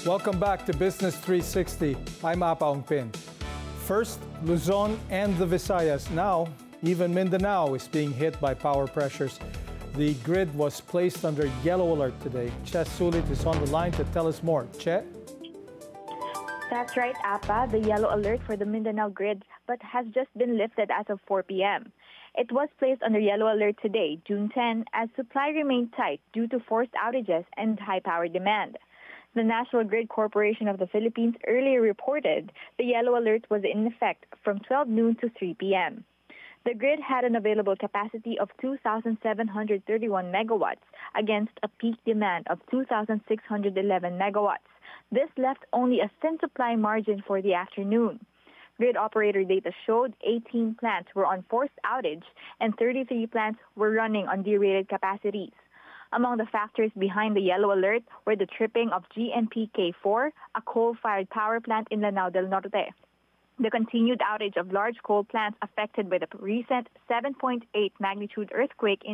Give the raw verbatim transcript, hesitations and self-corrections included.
Welcome back to Business three sixty. I'm Apa Ongpin. First, Luzon and the Visayas. Now, even Mindanao is being hit by power pressures. The grid was placed under yellow alert today. Che Sulit is on the line to tell us more. Che? That's right, Apa. The yellow alert for the Mindanao grid but has just been lifted as of four p.m. It was placed under yellow alert today, June tenth, as supply remained tight due to forced outages and high power demand. The National Grid Corporation of the Philippines earlier reported the yellow alert was in effect from twelve noon to three p.m. The grid had an available capacity of two thousand seven hundred thirty-one megawatts against a peak demand of two thousand six hundred eleven megawatts. This left only a thin supply margin for the afternoon. Grid operator data showed eighteen plants were on forced outage and thirty-three plants were running on derated capacities. Among the factors behind the yellow alert were the tripping of G N P K four, a coal-fired power plant in Lanao del Norte. The continued outage of large coal plants affected by the recent seven point eight magnitude earthquake in